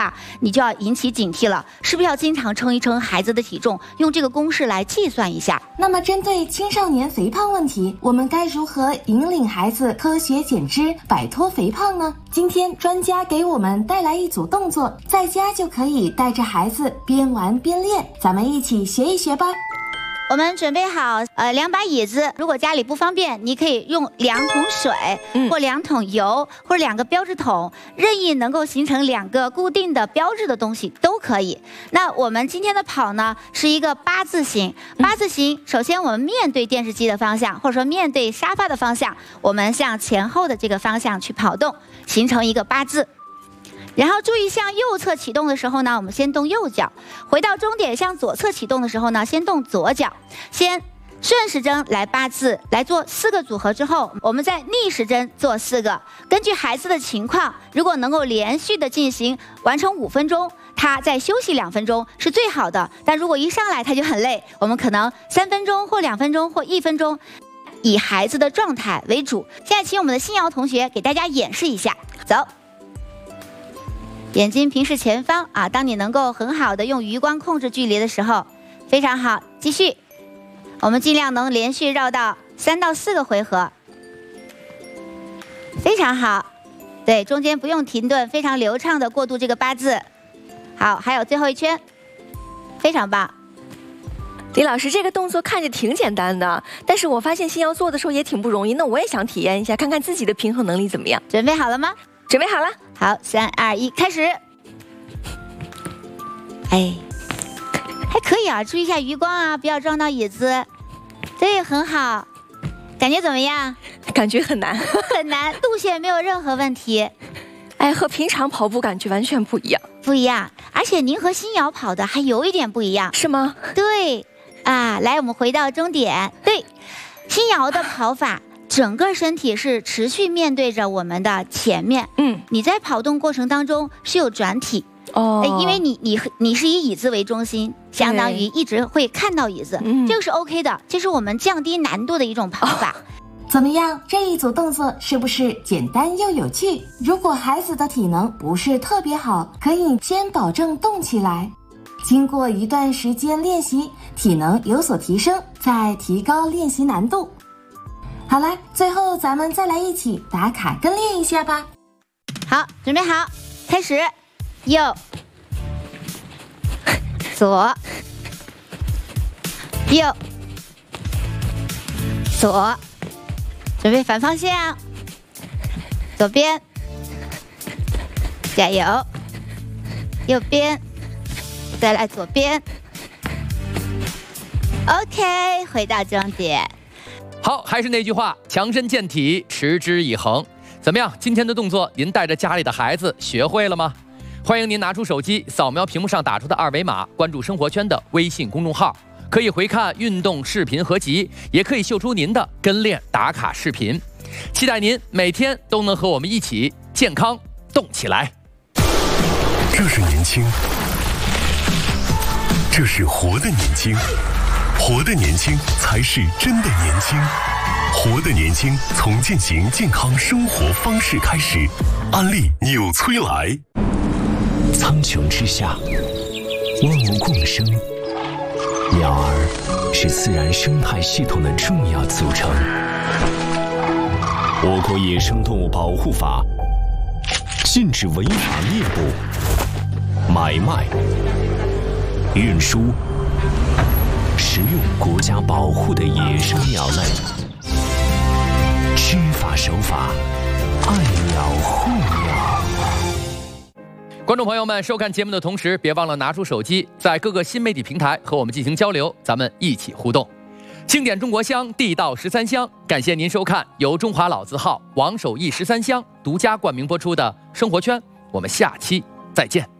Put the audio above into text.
话，你就要引起警惕了，是不是要经常称一称孩子的体重，用这个公式来计算一下？ 那么针对青少年肥胖问题，我们该如何引领孩子科学减脂，摆脱肥胖呢？今天专家给我们带来一组动作，在家就可以带着孩子边玩边练，咱们一起学一学吧。 我们准备好2把椅子，如果家里不方便，你可以用2桶水，或2桶油，或者2个标志桶，任意能够形成2个固定的标志的东西都可以。那我们今天的跑呢，是一个8字形。8字形，首先我们面对电视机的方向，或者说面对沙发的方向，我们向前后的这个方向去跑动，形成一个8字。然后注意，向右侧启动的时候呢，我们先动右脚；回到终点向左侧启动的时候呢，先动左脚。先顺时针来8字，来做4个组合之后，我们再逆时针做4个。根据孩子的情况，如果能够连续的进行完成5分钟，他再休息2分钟是最好的。但如果一上来他就很累，我们可能3分钟或2分钟或1分钟，以孩子的状态为主。现在请我们的新瑶同学给大家演示一下，走。眼睛平视前方啊！当你能够很好的用余光控制距离的时候，非常好。继续，我们尽量能连续绕到3到4个回合，非常好。对，中间不用停顿，非常流畅的过渡这个8字。好，还有最后一圈，非常棒。 李老师，这个动作看着挺简单的，但是我发现新瑶做的时候也挺不容易。那我也想体验一下，看看自己的平衡能力怎么样。 准备好了吗？ 准备好了。 好，3、2、1，开始。哎，还可以啊，注意一下余光啊，不要撞到椅子。对，很好。感觉怎么样？ 感觉很难， 很难，路线没有任何问题。 哎，和平常跑步感觉完全不一样。 不一样，而且您和新瑶跑的还有一点不一样。 是吗？ 对，啊，来，我们回到终点。对，新瑶的跑法。整个身体是持续面对着我们的前面，你在跑动过程当中是有转体因为你是以椅子为中心，相当于一直会看到椅子，这个是 OK 的，这是我们降低难度的一种跑法。 怎么样？这一组动作是不是简单又有趣？如果孩子的体能不是特别好，可以先保证动起来，经过一段时间练习，体能有所提升，再提高练习难度。好了，最后咱们再来一起打卡跟练一下吧。 好，准备好，开始。右，左，右，左，准备反方向，左边，加油，右边，再来左边。OK， 回到终点。 好，还是那句话，强身健体，持之以恒。怎么样？今天的动作，您带着家里的孩子学会了吗？欢迎您拿出手机，扫描屏幕上打出的2维码，关注生活圈的微信公众号，可以回看运动视频合集，也可以秀出您的跟练打卡视频。期待您每天都能和我们一起健康动起来。 这是年轻，这是活的年轻。活的年轻才是真的年轻，活的年轻从践行健康生活方式开始。安利纽崔莱。 苍穹之下，万物共生，鸟儿是自然生态系统的重要组成。我国野生动物保护法禁止违法猎捕、买卖、运输、食用国家保护的野生鸟类，知法守法，爱鸟护鸟。 观众朋友们，收看节目的同时，别忘了拿出手机，在各个新媒体平台和我们进行交流，咱们一起互动。经典中国香，地道13香，感谢您收看由中华老字号王守义13香独家冠名播出的《生活圈》，我们下期再见。